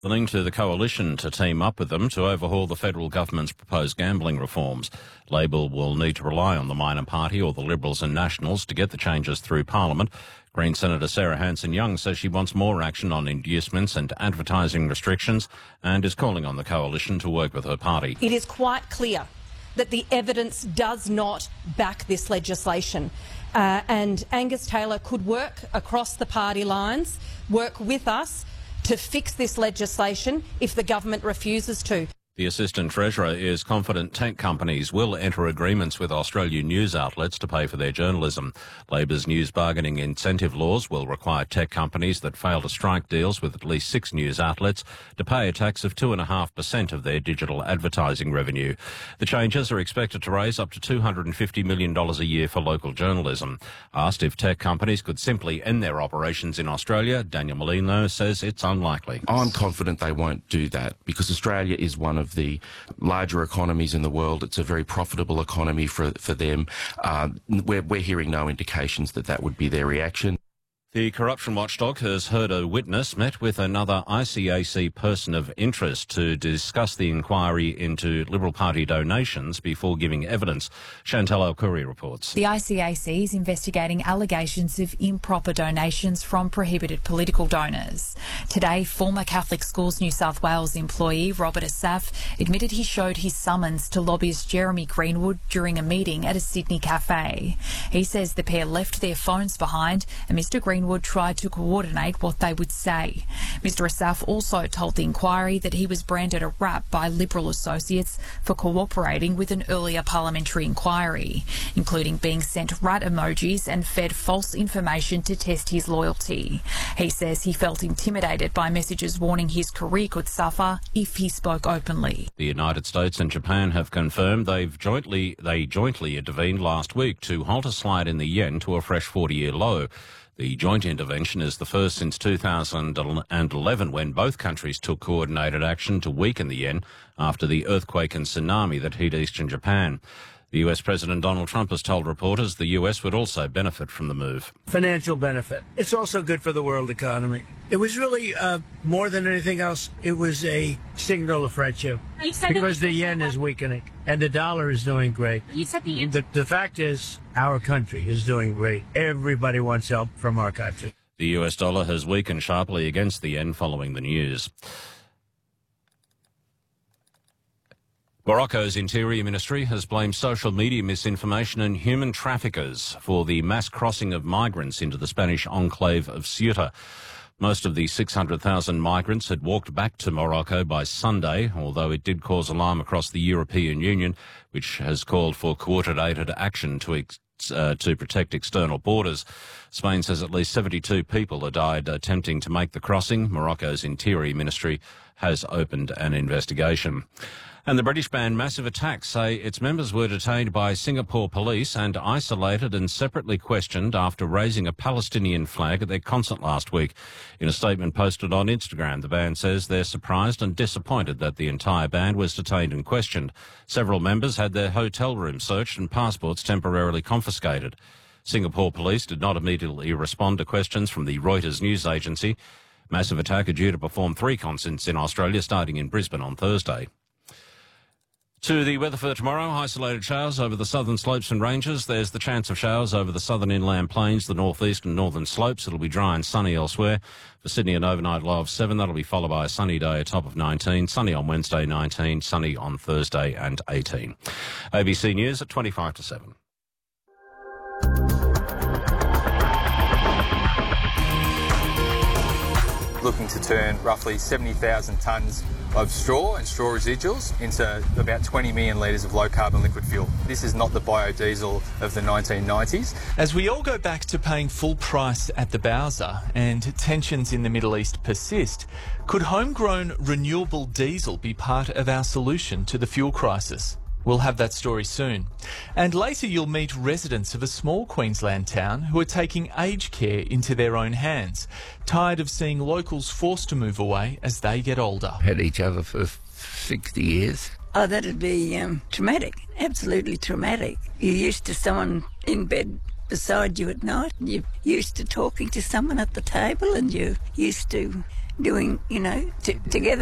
Listening to the coalition to team up with them to overhaul the federal government's proposed gambling reforms. Labor will need to rely on the minor party or the Liberals and Nationals to get the changes through Parliament. Green Senator Sarah Hanson-Young says she wants more action on inducements and advertising restrictions and is calling on the coalition to work with her party. It is quite clear that the evidence does not back this legislation. And Angus Taylor could work across the party lines, work with us to fix this legislation if the government refuses to. The Assistant Treasurer is confident tech companies will enter agreements with Australian news outlets to pay for their journalism. Labor's news bargaining incentive laws will require tech companies that fail to strike deals with at least 6 news outlets to pay a tax of 2.5% of their digital advertising revenue. The changes are expected to raise up to $250 million a year for local journalism. Asked if tech companies could simply end their operations in Australia, Daniel Molino says it's unlikely. I'm confident they won't do that because Australia is one of the larger economies in the world. It's a very profitable economy for them. We're hearing no indications that that would be their reaction. The corruption watchdog has heard a witness met with another ICAC person of interest to discuss the inquiry into Liberal Party donations before giving evidence. Chantal Alcuri reports. The ICAC is investigating allegations of improper donations from prohibited political donors. Today, former Catholic Schools New South Wales employee Robert Asaf admitted he showed his summons to lobbyist Jeremy Greenwood during a meeting at a Sydney cafe. He says the pair left their phones behind and Mr Greenwood tried to coordinate what they would say. Mr Asaf also told the inquiry that he was branded a rat by Liberal associates for cooperating with an earlier parliamentary inquiry, including being sent rat emojis and fed false information to test his loyalty. He says he felt intimidated by messages warning his career could suffer if he spoke openly. The United States and Japan have confirmed they jointly intervened last week to halt a slide in the yen to a fresh 40-year low. The joint intervention is the first since 2011 when both countries took coordinated action to weaken the yen after the earthquake and tsunami that hit eastern Japan. The US President Donald Trump has told reporters the US would also benefit from the move. Financial benefit. It's also good for the world economy. It was really, more than anything else, it was a signal of friendship. Because the yen is weakening and the dollar is doing great. The fact is, our country is doing great. Everybody wants help from our country. The US dollar has weakened sharply against the yen following the news. Morocco's Interior Ministry has blamed social media misinformation and human traffickers for the mass crossing of migrants into the Spanish enclave of Ceuta. Most of the 600,000 migrants had walked back to Morocco by Sunday, although it did cause alarm across the European Union, which has called for coordinated action to protect external borders. Spain says at least 72 people have died attempting to make the crossing. Morocco's Interior Ministry has opened an investigation. And the British band Massive Attack say its members were detained by Singapore police and isolated and separately questioned after raising a Palestinian flag at their concert last week. In a statement posted on Instagram, the band says they're surprised and disappointed that the entire band was detained and questioned. Several members had their hotel rooms searched and passports temporarily confiscated. Singapore police did not immediately respond to questions from the Reuters news agency. Massive Attack are due to perform 3 concerts in Australia, starting in Brisbane on Thursday. To the weather for tomorrow, isolated showers over the southern slopes and ranges. There's the chance of showers over the southern inland plains, the northeast and northern slopes. It'll be dry and sunny elsewhere. For Sydney, an overnight low of 7. That'll be followed by a sunny day, a top of 19. Sunny on Wednesday, 19. Sunny on Thursday and 18. ABC News at 25 to 7. Looking to turn roughly 70,000 tonnes of straw and straw residuals into about 20 million litres of low-carbon liquid fuel. This is not the biodiesel of the 1990s. As we all go back to paying full price at the Bowser and tensions in the Middle East persist, could homegrown renewable diesel be part of our solution to the fuel crisis? We'll have that story soon. And later you'll meet residents of a small Queensland town who are taking aged care into their own hands, tired of seeing locals forced to move away as they get older. Had each other for 60 years. Oh, that'd be traumatic, absolutely traumatic. You're used to someone in bed beside you at night, and you're used to talking to someone at the table, and you're used to doing, together.